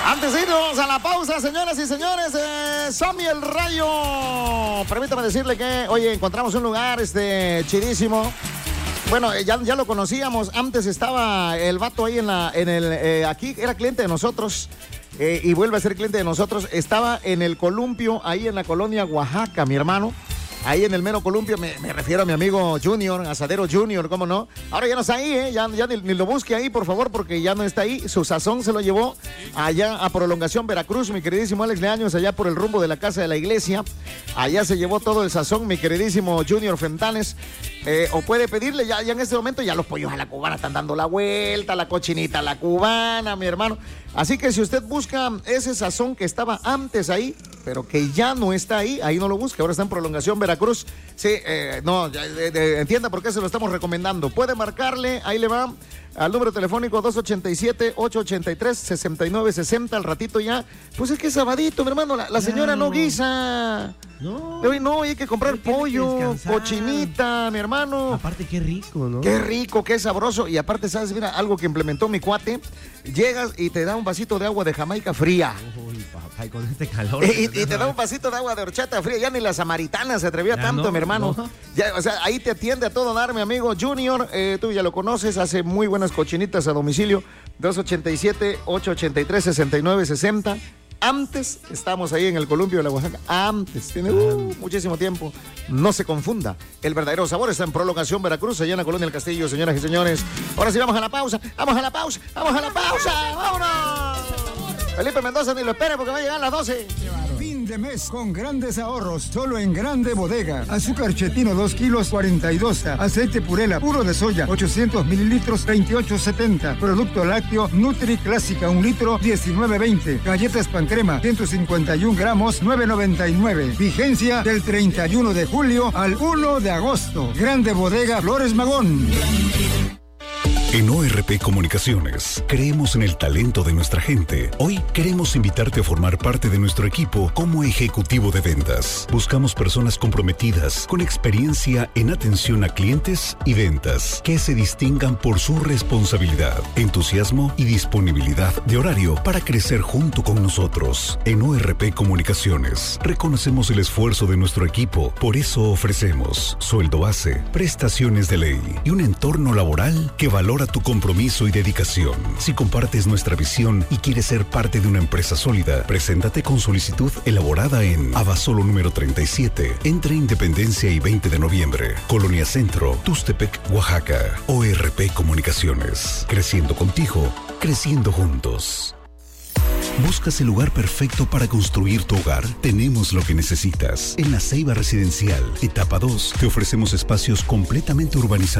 Antes de irnos a la pausa, señoras y señores, Sammy el Rayo. Permítame decirle que, oye, encontramos un lugar chidísimo. Bueno, ya lo conocíamos. Antes estaba el vato ahí aquí era cliente de nosotros. Y vuelve a ser cliente de nosotros. Estaba en el Columpio, ahí en la colonia Oaxaca, mi hermano. Ahí en el mero Columpio, me refiero a mi amigo Junior, Asadero Junior, ¿cómo no? Ahora ya no está ahí, ya ni lo busque ahí, por favor, porque ya no está ahí. Su sazón se lo llevó allá a Prolongación Veracruz, mi queridísimo Alex Leaños, allá por el rumbo de la Casa de la Iglesia. Allá se llevó todo el sazón, mi queridísimo Junior Fentanes. O puede pedirle, ya en este momento ya los pollos a la cubana están dando la vuelta, la cochinita a la cubana, mi hermano. Así que si usted busca ese sazón que estaba antes ahí, pero que ya no está ahí no lo busque, ahora está en Prolongación Veracruz. Sí, entienda por qué se lo estamos recomendando. Puede marcarle, ahí le va, al número telefónico 287-883-6960, al ratito ya. Pues es que es sabadito, mi hermano, la señora no guisa. No, hay que comprar pollo, cochinita, mi hermano. Aparte, qué rico, ¿no? Qué rico, qué sabroso. Y aparte, ¿sabes? Mira, algo que implementó mi cuate. Llegas y te da un vasito de agua de Jamaica fría. Uy, papá, y con este calor. Y te da un vasito de agua de horchata fría. Ya ni la samaritana se atrevía tanto, mi hermano. No. Ya, o sea, ahí te atiende a todo dar, mi amigo Junior. Tú ya lo conoces, hace muy buenas cochinitas a domicilio. 287-883-6960. Antes estábamos ahí en el Columpio de la Oaxaca. Antes, tiene muchísimo tiempo. No se confunda. El verdadero sabor está en Prolongación Veracruz, allá en la Colonia del Castillo, señoras y señores. Ahora sí, vamos a la pausa. ¡Vámonos! Felipe Mendoza, ni lo espere porque va a llegar a las 12. Fin de mes con grandes ahorros, solo en Grande Bodega. Azúcar chetino 2 kilos 42. Aceite Purela puro de soya 800 mililitros 28.70. Producto lácteo Nutri Clásica 1 litro 19.20. Galletas Pancrema 151 gramos 9.99. Vigencia del 31 de julio al 1 de agosto. Grande Bodega Flores Magón. En ORP Comunicaciones, creemos en el talento de nuestra gente. Hoy queremos invitarte a formar parte de nuestro equipo como ejecutivo de ventas. Buscamos personas comprometidas, con experiencia en atención a clientes y ventas, que se distingan por su responsabilidad, entusiasmo y disponibilidad de horario para crecer junto con nosotros. En ORP Comunicaciones, reconocemos el esfuerzo de nuestro equipo. Por eso ofrecemos sueldo base, prestaciones de ley y un entorno laboral que valora tu compromiso y dedicación. Si compartes nuestra visión y quieres ser parte de una empresa sólida, preséntate con solicitud elaborada en Abasolo número 37, entre Independencia y 20 de noviembre, Colonia Centro, Tustepec, Oaxaca. ORP Comunicaciones. Creciendo contigo, creciendo juntos. ¿Buscas el lugar perfecto para construir tu hogar? Tenemos lo que necesitas. En La Ceiba Residencial, etapa 2, te ofrecemos espacios completamente urbanizados